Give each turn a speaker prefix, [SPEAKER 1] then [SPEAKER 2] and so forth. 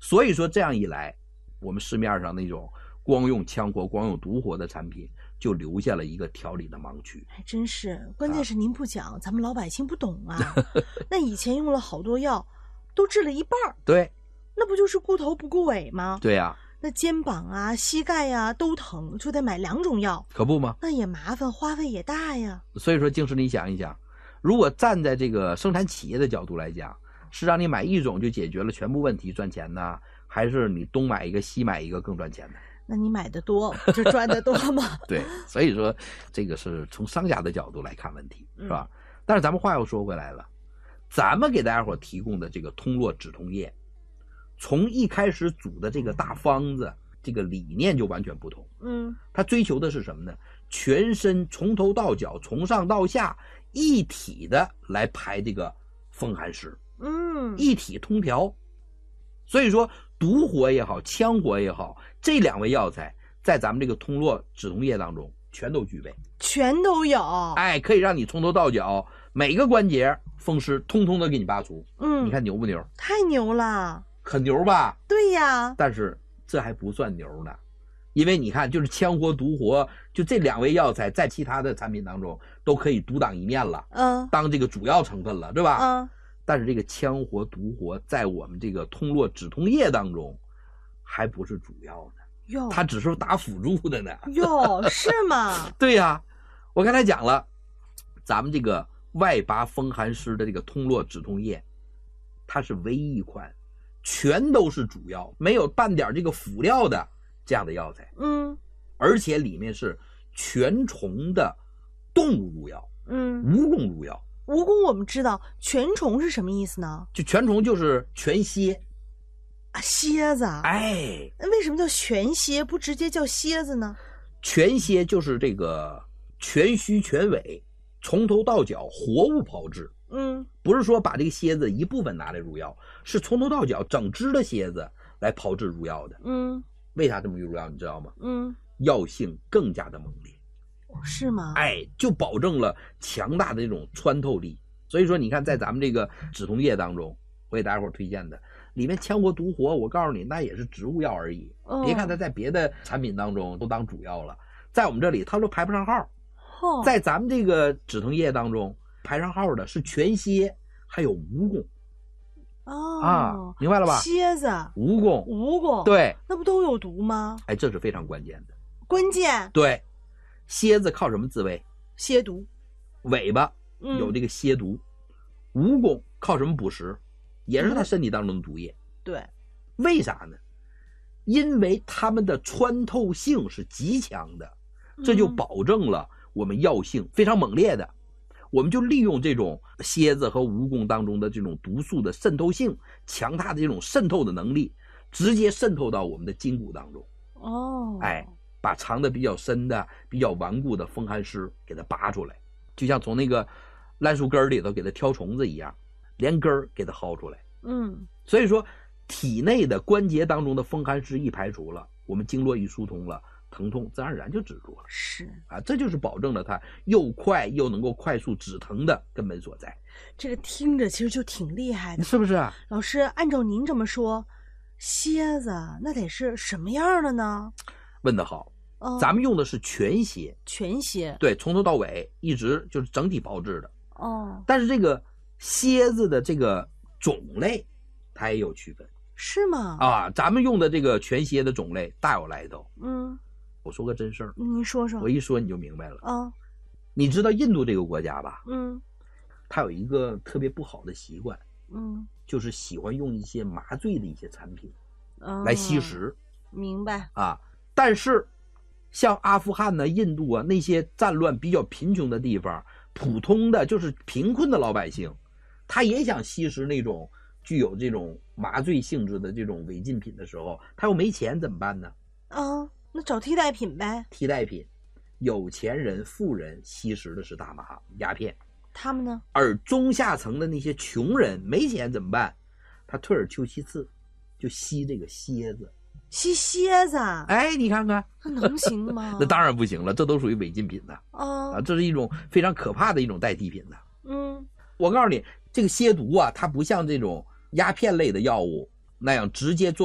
[SPEAKER 1] 所以说这样一来，我们市面上那种光用羌活、光用独活的产品，就留下了一个调理的盲区。
[SPEAKER 2] 还真是，关键是您不讲，咱们老百姓不懂啊。那以前用了好多药，都治了一半儿，
[SPEAKER 1] 对，
[SPEAKER 2] 那不就是顾头不顾尾吗？
[SPEAKER 1] 对呀，
[SPEAKER 2] 那肩膀啊、膝盖呀都疼，就得买2种药，
[SPEAKER 1] 可不吗？
[SPEAKER 2] 那也麻烦，花费也大呀。
[SPEAKER 1] 所以说，净师你想一想，如果站在这个生产企业的角度来讲，是让你买1种就解决了全部问题赚钱呢，还是你东买一个西买一个更赚钱呢？
[SPEAKER 2] 那你买的多，不就赚的多吗？
[SPEAKER 1] 对，所以说这个是从商家的角度来看问题，是吧？但是咱们话又说回来了，咱们给大家伙提供的这个通络止痛液，从一开始组的这个大方子，这个理念就完全不同。它追求的是什么呢？全身从头到脚，从上到下一体的来排这个风寒湿，一体通调。所以说独活也好，羌活也好，这2味药材在咱们这个通络止痛液当中全都具备，
[SPEAKER 2] 全都有。
[SPEAKER 1] 哎，可以让你从头到脚每个关节风湿通通的给你拔除。你看牛不牛？
[SPEAKER 2] 太牛了，
[SPEAKER 1] 很牛吧？
[SPEAKER 2] 对呀。
[SPEAKER 1] 但是这还不算牛呢，因为你看，就是羌活、独活，就这2味药材，在其他的产品当中都可以独当一面了，当这个主要成分了，对吧？但是这个羌活、独活在我们这个通络止痛液当中还不是主要的，
[SPEAKER 2] 哟，
[SPEAKER 1] 它只是打辅助的呢。
[SPEAKER 2] 哟，是吗？
[SPEAKER 1] 对呀，我刚才讲了，咱们这个外拔风寒湿的这个通络止痛液，它是唯一一款全都是主要，没有半点这个辅料的这样的药材。而且里面是全虫的动物入药，蜈蚣入药。
[SPEAKER 2] 蜈蚣我们知道，全虫是什么意思呢？
[SPEAKER 1] 就全虫就是全蝎
[SPEAKER 2] 啊，蝎子。
[SPEAKER 1] 哎，
[SPEAKER 2] 那为什么叫全蝎，不直接叫蝎子呢？
[SPEAKER 1] 全蝎就是这个全须全尾，从头到脚活物炮制。不是说把这个蝎子一部分拿来入药，是从头到脚整只的蝎子来炮制入药的。为啥这么入药你知道吗？药性更加的猛烈。
[SPEAKER 2] 是吗？
[SPEAKER 1] 哎，就保证了强大的这种穿透力。所以说你看，在咱们这个止痛液当中，我给大家伙推荐的里面羌活、独活，我告诉你那也是植物药而已。别看它在别的产品当中都当主要了，在我们这里它都排不上号。在咱们这个止痛液当中排上号的是全蝎还有蜈蚣。明白了吧？
[SPEAKER 2] 蝎子、
[SPEAKER 1] 蜈
[SPEAKER 2] 蚣，
[SPEAKER 1] 对，
[SPEAKER 2] 那不都有毒吗？
[SPEAKER 1] 哎，这是非常关键的。
[SPEAKER 2] 关键，
[SPEAKER 1] 对，蝎子靠什么自卫？
[SPEAKER 2] 蝎毒，
[SPEAKER 1] 尾巴有这个蝎毒。蜈蚣靠什么捕食？也是它身体当中的毒液。
[SPEAKER 2] 对，
[SPEAKER 1] 为啥呢？因为它们的穿透性是极强的，这就保证了我们药性非常猛烈的。我们就利用这种蝎子和蜈蚣当中的这种毒素的渗透性强大的这种渗透的能力，直接渗透到我们的筋骨当中。哎，把藏的比较深的、比较顽固的风寒湿给它拔出来，就像从那个烂树根里头给它挑虫子一样，连根儿给它薅出来。所以说体内的关节当中的风寒湿一排除了，我们经络一疏通了，疼痛自然而然就止住了。
[SPEAKER 2] 是
[SPEAKER 1] 啊，这就是保证了它又快又能够快速止疼的根本所在。
[SPEAKER 2] 这个听着其实就挺厉害的，
[SPEAKER 1] 是不是啊？
[SPEAKER 2] 老师，按照您这么说，蝎子那得是什么样的呢？
[SPEAKER 1] 问得好。咱们用的是全蝎。
[SPEAKER 2] 全蝎，
[SPEAKER 1] 对，从头到尾一直就是整体炮制的。但是这个蝎子的这个种类它也有区分。
[SPEAKER 2] 是吗？
[SPEAKER 1] 咱们用的这个全蝎的种类大有来头。我说个真事儿。
[SPEAKER 2] 您说说。
[SPEAKER 1] 我一说你就明白了。你知道印度这个国家吧？它有一个特别不好的习惯。就是喜欢用一些麻醉的一些产品来吸食。
[SPEAKER 2] 明白。
[SPEAKER 1] 但是像阿富汗呢、印度啊那些战乱比较贫穷的地方，普通的就是贫困的老百姓，他也想吸食那种具有这种麻醉性质的这种违禁品的时候，他又没钱怎么办呢？
[SPEAKER 2] 那找替代品呗。
[SPEAKER 1] 替代品，有钱人、富人吸食的是大麻、鸦片，
[SPEAKER 2] 他们呢？
[SPEAKER 1] 而中下层的那些穷人没钱怎么办？他退而求其次，就吸这个蝎子。
[SPEAKER 2] 吸蝎子？
[SPEAKER 1] 哎，你看看，
[SPEAKER 2] 那能行吗？
[SPEAKER 1] 那当然不行了，这都属于违禁品的。这是一种非常可怕的一种代替品的。我告诉你，这个蝎毒啊，它不像这种鸦片类的药物那样直接做